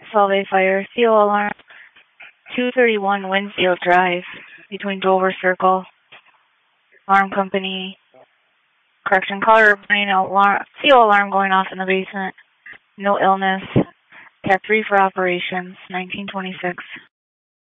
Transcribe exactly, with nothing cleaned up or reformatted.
Solvay Fire, C O alarm, two thirty-one Winfield Drive, between Dover Circle. Alarm company, correction, caller reporting alarm, C O alarm going off in the basement. No illness. Cat three for operations, nineteen twenty-six.